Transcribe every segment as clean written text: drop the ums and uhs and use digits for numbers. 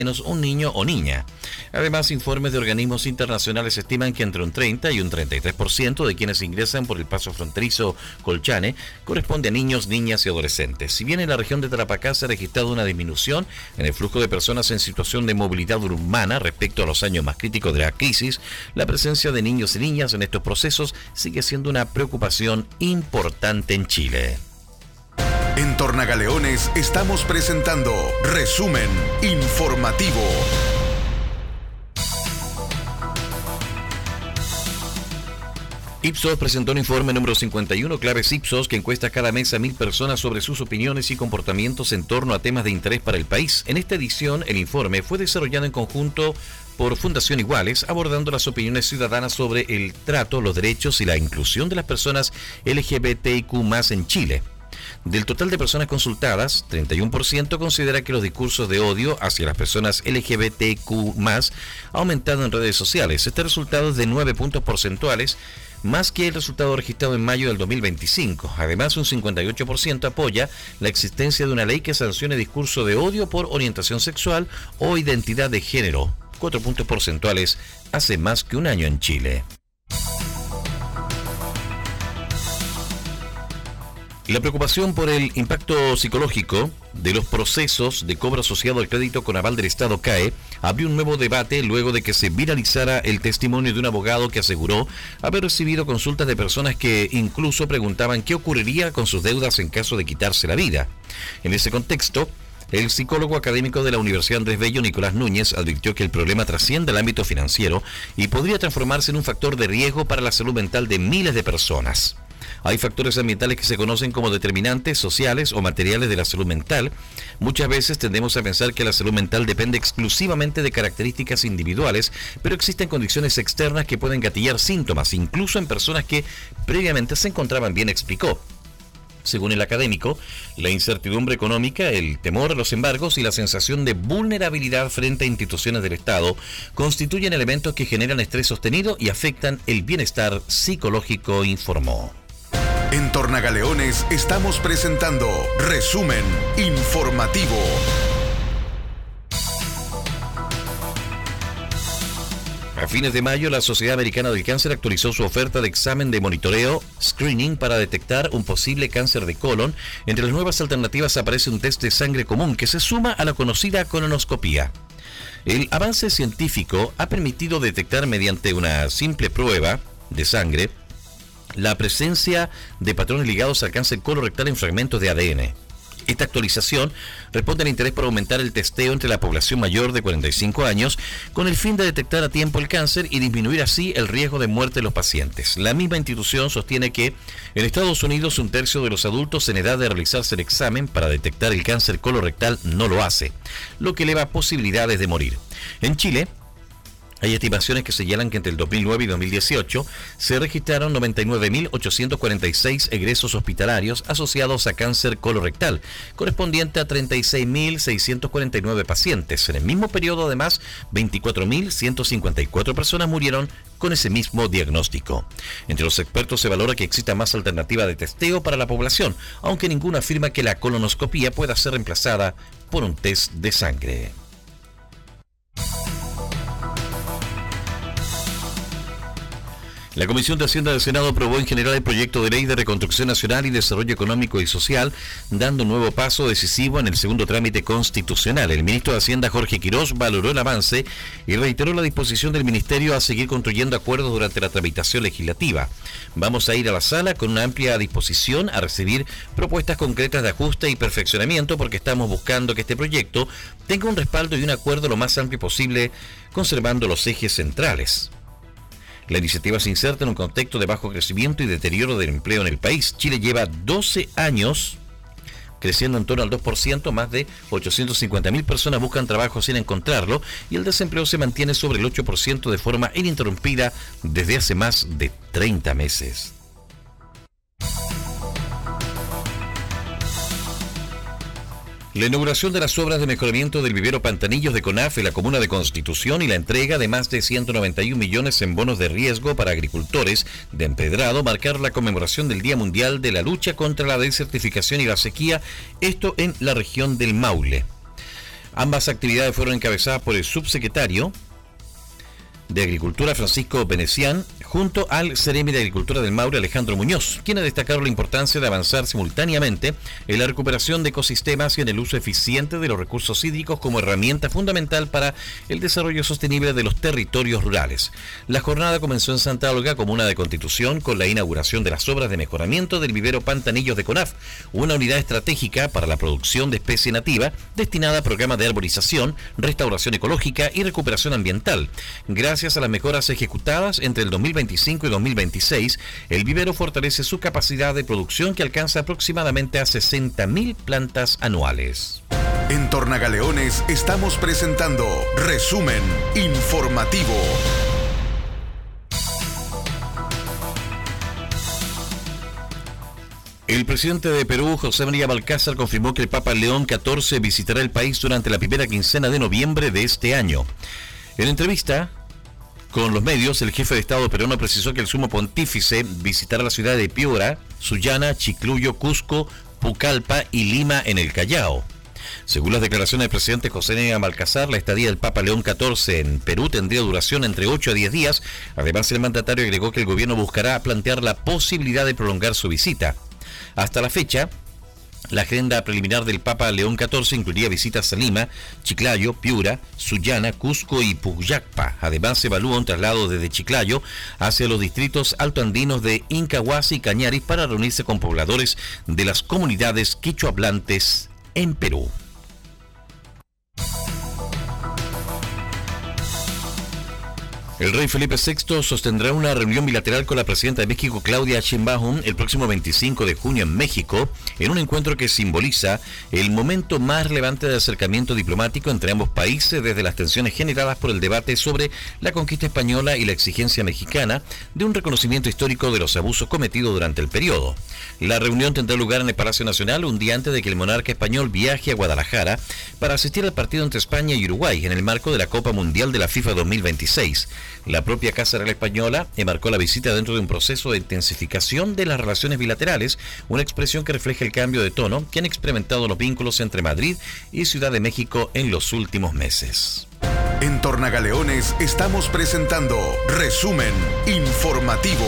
menos un niño o niña. Además, informes de organismos internacionales estiman que entre un 30 y un 33% de quienes ingresan por el paso fronterizo Colchane corresponde a niños, niñas y adolescentes. Si bien en la región de Tarapacá se ha registrado una disminución en el flujo de personas en situación de movilidad urbana respecto a los años más críticos de la crisis, la presencia de niños y niñas en estos procesos sigue siendo una preocupación importante en Chile. En Tornagaleones estamos presentando Resumen Informativo. Ipsos presentó un informe número 51, Claves Ipsos, que encuesta cada mes a 1.000 personas sobre sus opiniones y comportamientos en torno a temas de interés para el país. En esta edición, el informe fue desarrollado en conjunto por Fundación Iguales, abordando las opiniones ciudadanas sobre el trato, los derechos y la inclusión de las personas LGBTIQ+ en Chile. Del total de personas consultadas, 31% considera que los discursos de odio hacia las personas LGBTQ+ ha aumentado en redes sociales. Este resultado es de 9 puntos porcentuales, más que el resultado registrado en mayo del 2025. Además, un 58% apoya la existencia de una ley que sancione discurso de odio por orientación sexual o identidad de género. 4 puntos porcentuales hace más que un año en Chile. La preocupación por el impacto psicológico de los procesos de cobro asociado al crédito con aval del Estado CAE abrió un nuevo debate luego de que se viralizara el testimonio de un abogado que aseguró haber recibido consultas de personas que incluso preguntaban qué ocurriría con sus deudas en caso de quitarse la vida. En ese contexto, el psicólogo académico de la Universidad Andrés Bello, Nicolás Núñez, advirtió que el problema trasciende el ámbito financiero y podría transformarse en un factor de riesgo para la salud mental de miles de personas. Hay factores ambientales que se conocen como determinantes sociales o materiales de la salud mental. Muchas veces tendemos a pensar que la salud mental depende exclusivamente de características individuales, pero existen condiciones externas que pueden gatillar síntomas, incluso en personas que previamente se encontraban bien, explicó. Según el académico, la incertidumbre económica, el temor a los embargos y la sensación de vulnerabilidad frente a instituciones del Estado constituyen elementos que generan estrés sostenido y afectan el bienestar psicológico, informó. En Tornagaleones estamos presentando Resumen Informativo. A fines de mayo, la Sociedad Americana del Cáncer actualizó su oferta de examen de monitoreo, screening, para detectar un posible cáncer de colon. Entre las nuevas alternativas aparece un test de sangre común que se suma a la conocida colonoscopía. El avance científico ha permitido detectar mediante una simple prueba de sangre la presencia de patrones ligados al cáncer colorectal en fragmentos de ADN. Esta actualización responde al interés por aumentar el testeo entre la población mayor de 45 años con el fin de detectar a tiempo el cáncer y disminuir así el riesgo de muerte de los pacientes. La misma institución sostiene que en Estados Unidos 1/3 de los adultos en edad de realizarse el examen para detectar el cáncer colorectal no lo hace, lo que eleva posibilidades de morir. En Chile, hay estimaciones que señalan que entre el 2009 y 2018 se registraron 99.846 egresos hospitalarios asociados a cáncer colorectal, correspondiente a 36.649 pacientes. En el mismo periodo, además, 24.154 personas murieron con ese mismo diagnóstico. Entre los expertos se valora que exista más alternativa de testeo para la población, aunque ninguno afirma que la colonoscopía pueda ser reemplazada por un test de sangre. La Comisión de Hacienda del Senado aprobó en general el proyecto de ley de reconstrucción nacional y desarrollo económico y social, dando un nuevo paso decisivo en el segundo trámite constitucional. El ministro de Hacienda, Jorge Quirós, valoró el avance y reiteró la disposición del ministerio a seguir construyendo acuerdos durante la tramitación legislativa. Vamos a ir a la sala con una amplia disposición a recibir propuestas concretas de ajuste y perfeccionamiento, porque estamos buscando que este proyecto tenga un respaldo y un acuerdo lo más amplio posible, conservando los ejes centrales. La iniciativa se inserta en un contexto de bajo crecimiento y deterioro del empleo en el país. Chile lleva 12 años creciendo en torno al 2%, más de 850.000 personas buscan trabajo sin encontrarlo y el desempleo se mantiene sobre el 8% de forma ininterrumpida desde hace más de 30 meses. La inauguración de las obras de mejoramiento del vivero Pantanillos de CONAF en la comuna de Constitución y la entrega de más de 191 millones en bonos de riesgo para agricultores de Empedrado marcaron la conmemoración del Día Mundial de la Lucha contra la Desertificación y la Sequía, esto en la región del Maule. Ambas actividades fueron encabezadas por el subsecretario de Agricultura, Francisco Venecián, junto al Seremi de Agricultura del Maule, Alejandro Muñoz, quienes destacaron la importancia de avanzar simultáneamente en la recuperación de ecosistemas y en el uso eficiente de los recursos hídricos como herramienta fundamental para el desarrollo sostenible de los territorios rurales. La jornada comenzó en Santa Olga, comuna de Constitución, con la inauguración de las obras de mejoramiento del vivero Pantanillos de CONAF, una unidad estratégica para la producción de especie nativa destinada a programas de arborización, restauración ecológica y recuperación ambiental. Gracias a las mejoras ejecutadas entre el 2025 y 2026, el vivero fortalece su capacidad de producción que alcanza aproximadamente a 60.000 plantas anuales. En Tornagaleones estamos presentando Resumen Informativo. El presidente de Perú, José María Balcázar, confirmó que el Papa León XIV visitará el país durante la primera quincena de noviembre de este año. En entrevista con los medios, el jefe de Estado peruano precisó que el sumo pontífice visitará la ciudad de Piura, Sullana, Chiclayo, Cusco, Pucallpa y Lima en el Callao. Según las declaraciones del presidente José María Balcázar, la estadía del Papa León XIV en Perú tendría duración entre 8 a 10 días. Además, el mandatario agregó que el gobierno buscará plantear la posibilidad de prolongar su visita. Hasta la fecha, la agenda preliminar del Papa León XIV incluiría visitas a Lima, Chiclayo, Piura, Sullana, Cusco y Pucallpa. Además, se evalúa un traslado desde Chiclayo hacia los distritos altoandinos de Incahuasi y Cañaris para reunirse con pobladores de las comunidades quichohablantes en Perú. El rey Felipe VI sostendrá una reunión bilateral con la presidenta de México, Claudia Sheinbaum, el próximo 25 de junio en México, en un encuentro que simboliza el momento más relevante de acercamiento diplomático entre ambos países desde las tensiones generadas por el debate sobre la conquista española y la exigencia mexicana de un reconocimiento histórico de los abusos cometidos durante el periodo. La reunión tendrá lugar en el Palacio Nacional un día antes de que el monarca español viaje a Guadalajara para asistir al partido entre España y Uruguay en el marco de la Copa Mundial de la FIFA 2026. La propia Casa Real Española enmarcó la visita dentro de un proceso de intensificación de las relaciones bilaterales, una expresión que refleja el cambio de tono que han experimentado los vínculos entre Madrid y Ciudad de México en los últimos meses. En Tornagaleones estamos presentando Resumen Informativo.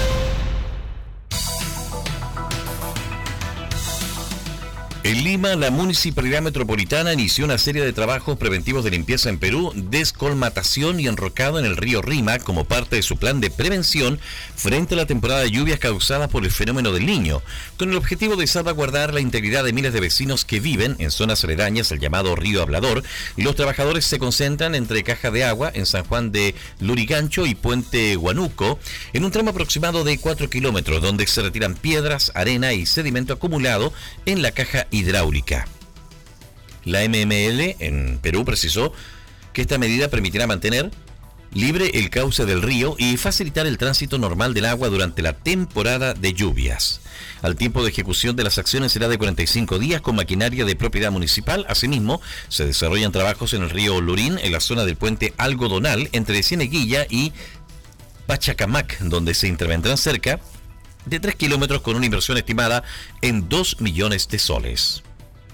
En Lima, la Municipalidad Metropolitana inició una serie de trabajos preventivos de limpieza en Perú, descolmatación y enrocado en el río Rima como parte de su plan de prevención frente a la temporada de lluvias causadas por el fenómeno del Niño, con el objetivo de salvaguardar la integridad de miles de vecinos que viven en zonas aledañas al llamado Río Hablador. Los trabajadores se concentran entre Caja de Agua en San Juan de Lurigancho y Puente Huánuco, en un tramo aproximado de 4 kilómetros, donde se retiran piedras, arena y sedimento acumulado en la caja hidráulica. La MML en Perú precisó que esta medida permitirá mantener libre el cauce del río y facilitar el tránsito normal del agua durante la temporada de lluvias. El tiempo de ejecución de las acciones será de 45 días con maquinaria de propiedad municipal. Asimismo, se desarrollan trabajos en el río Lurín, en la zona del puente Algodonal, entre Cieneguilla y Pachacamac, donde se intervendrán cerca de 3 kilómetros con una inversión estimada en 2 millones de soles.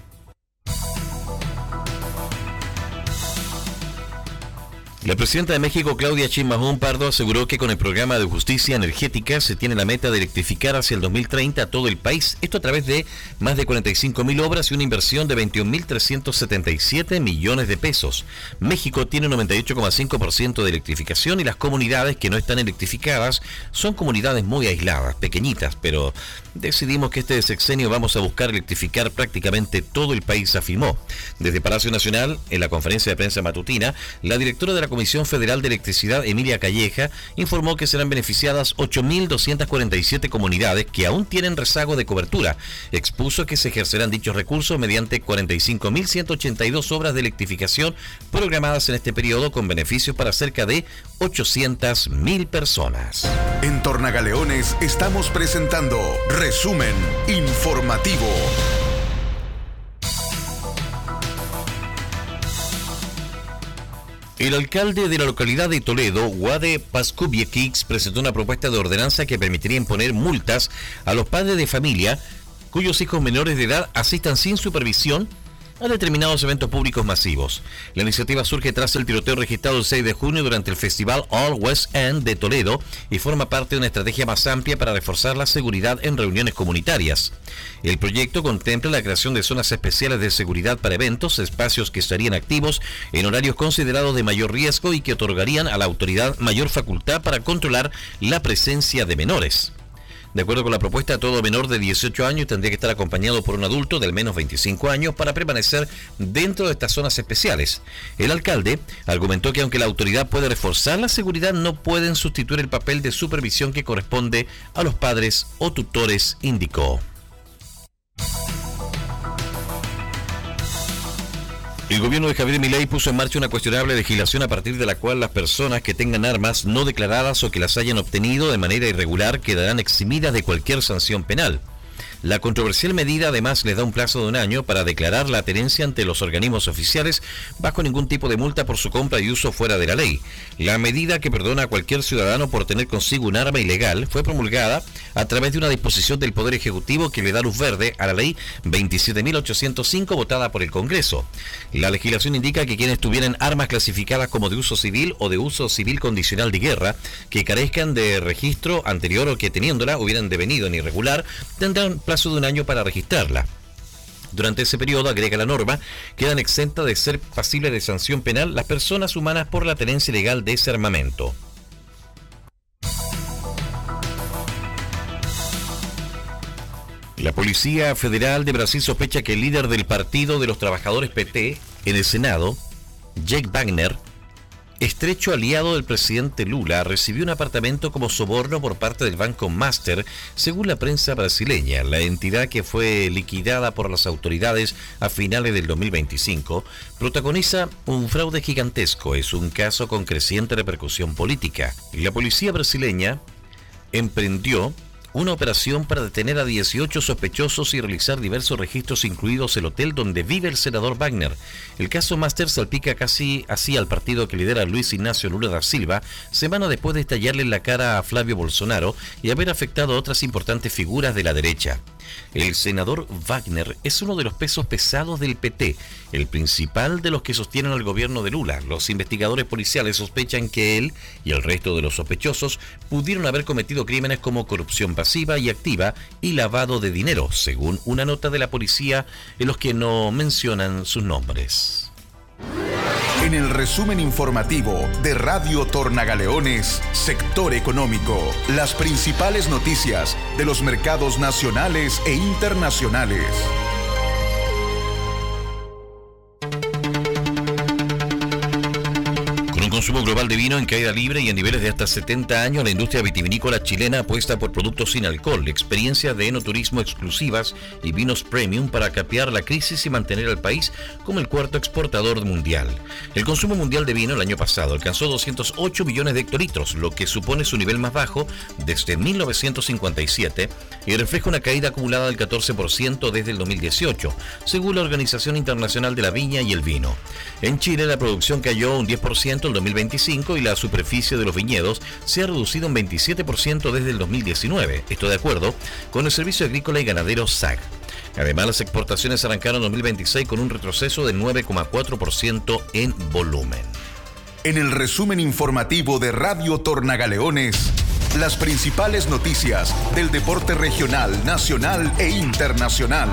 La presidenta de México, Claudia Sheinbaum Pardo, aseguró que con el programa de justicia energética se tiene la meta de electrificar hacia el 2030 a todo el país. Esto a través de más de 45.000 obras y una inversión de 21.377 millones de pesos. México tiene un 98,5% de electrificación y las comunidades que no están electrificadas son comunidades muy aisladas, pequeñitas, pero decidimos que este sexenio vamos a buscar electrificar prácticamente todo el país, afirmó. Desde Palacio Nacional, en la conferencia de prensa matutina, la directora de la Comisión Federal de Electricidad, Emilia Calleja, informó que serán beneficiadas 8.247 comunidades que aún tienen rezago de cobertura. Expuso que se ejercerán dichos recursos mediante 45.182 obras de electrificación programadas en este periodo con beneficios para cerca de 800.000 personas. En Tornagaleones estamos presentando Resumen Informativo. El alcalde de la localidad de Toledo, Wade Pascubiekix, presentó una propuesta de ordenanza que permitiría imponer multas a los padres de familia cuyos hijos menores de edad asistan sin supervisión a determinados eventos públicos masivos. La iniciativa surge tras el tiroteo registrado el 6 de junio durante el Festival All West End de Toledo y forma parte de una estrategia más amplia para reforzar la seguridad en reuniones comunitarias. El proyecto contempla la creación de zonas especiales de seguridad para eventos, espacios que estarían activos en horarios considerados de mayor riesgo y que otorgarían a la autoridad mayor facultad para controlar la presencia de menores. De acuerdo con la propuesta, todo menor de 18 años tendría que estar acompañado por un adulto de al menos 25 años para permanecer dentro de estas zonas especiales. El alcalde argumentó que aunque la autoridad puede reforzar la seguridad, no pueden sustituir el papel de supervisión que corresponde a los padres o tutores, indicó. El gobierno de Javier Milei puso en marcha una cuestionable legislación a partir de la cual las personas que tengan armas no declaradas o que las hayan obtenido de manera irregular quedarán eximidas de cualquier sanción penal. La controversial medida además les da un plazo de un año para declarar la tenencia ante los organismos oficiales bajo ningún tipo de multa por su compra y uso fuera de la ley. La medida, que perdona a cualquier ciudadano por tener consigo un arma ilegal, fue promulgada a través de una disposición del Poder Ejecutivo que le da luz verde a la ley 27.805 votada por el Congreso. La legislación indica que quienes tuvieran armas clasificadas como de uso civil o de uso civil condicional de guerra, que carezcan de registro anterior o que teniéndola hubieran devenido en irregular, tendrán plazo de un año para registrarla. Durante ese periodo, agrega la norma, quedan exentas de ser pasibles de sanción penal las personas humanas por la tenencia ilegal de ese armamento. La Policía Federal de Brasil sospecha que el líder del Partido de los Trabajadores PT en el Senado, Jake Wagner, estrecho aliado del presidente Lula, recibió un apartamento como soborno por parte del Banco Master, según la prensa brasileña. La entidad, que fue liquidada por las autoridades a finales del 2025, protagoniza un fraude gigantesco. Es un caso con creciente repercusión política. La policía brasileña emprendió una operación para detener a 18 sospechosos y realizar diversos registros, incluidos el hotel donde vive el senador Wagner. El caso Master salpica casi así al partido que lidera Luis Ignacio Lula da Silva, semana después de estallarle en la cara a Flavio Bolsonaro y haber afectado a otras importantes figuras de la derecha. El senador Wagner es uno de los pesos pesados del PT, el principal de los que sostienen al gobierno de Lula. Los investigadores policiales sospechan que él y el resto de los sospechosos pudieron haber cometido crímenes como corrupción pasiva y activa y lavado de dinero, según una nota de la policía en los que no mencionan sus nombres. En el resumen informativo de Radio Tornagaleones, Sector Económico, las principales noticias de los mercados nacionales e internacionales. Consumo global de vino en caída libre y en niveles de hasta 70 años, la industria vitivinícola chilena apuesta por productos sin alcohol, experiencias de enoturismo exclusivas y vinos premium para capear la crisis y mantener al país como el cuarto exportador mundial. El consumo mundial de vino el año pasado alcanzó 208 millones de hectolitros, lo que supone su nivel más bajo desde 1957 y refleja una caída acumulada del 14% desde el 2018, según la Organización Internacional de la Viña y el Vino. En Chile, la producción cayó un 10% el 2025 y la superficie de los viñedos se ha reducido un 27% desde el 2019. Esto de acuerdo con el Servicio Agrícola y Ganadero SAG. Además, las exportaciones arrancaron en 2026 con un retroceso de 9,4% en volumen. En el resumen informativo de Radio Tornagaleones, las principales noticias del deporte regional, nacional e internacional.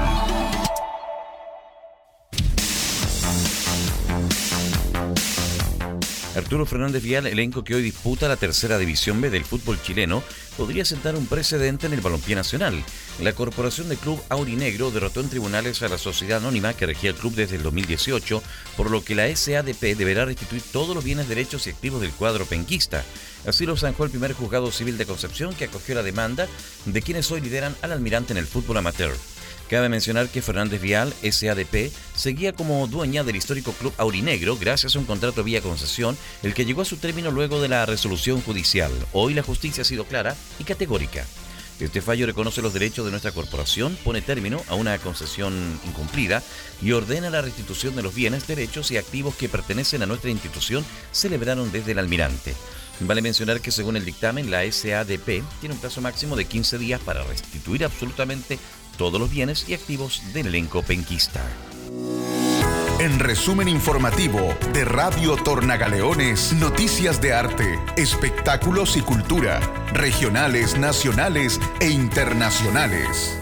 Arturo Fernández Vial, elenco que hoy disputa la tercera división B del fútbol chileno, podría sentar un precedente en el balompié nacional. La Corporación de Club Aurinegro derrotó en tribunales a la sociedad anónima que regía el club desde el 2018, por lo que la SADP deberá restituir todos los bienes, derechos y activos del cuadro penquista. Así lo zanjó el primer juzgado civil de Concepción, que acogió la demanda de quienes hoy lideran al Almirante en el fútbol amateur. Cabe mencionar que Fernández Vial, SADP, seguía como dueña del histórico club aurinegro gracias a un contrato vía concesión, el que llegó a su término luego de la resolución judicial. Hoy la justicia ha sido clara y categórica. Este fallo reconoce los derechos de nuestra corporación, pone término a una concesión incumplida y ordena la restitución de los bienes, derechos y activos que pertenecen a nuestra institución, celebraron desde el Almirante. Vale mencionar que según el dictamen, la SADP tiene un plazo máximo de 15 días para restituir absolutamente todos los bienes y activos del elenco penquista. En resumen informativo de Radio Tornagaleones, noticias de arte, espectáculos y cultura, regionales, nacionales e internacionales.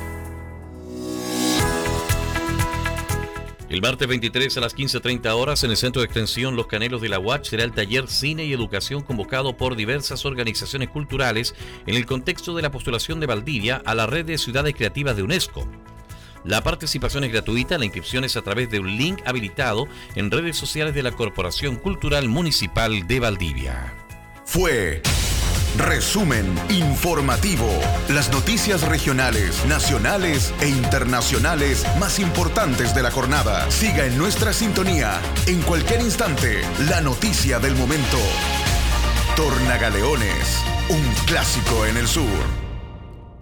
El martes 23 a las 15:30 horas en el Centro de Extensión Los Canelos de la UACH será el taller Cine y Educación convocado por diversas organizaciones culturales en el contexto de la postulación de Valdivia a la Red de Ciudades Creativas de UNESCO. La participación es gratuita, la inscripción es a través de un link habilitado en redes sociales de la Corporación Cultural Municipal de Valdivia. Fue Resumen Informativo. Las noticias regionales, nacionales e internacionales más importantes de la jornada. Siga en nuestra sintonía. En cualquier instante, la noticia del momento. Tornagaleones, un clásico en el sur.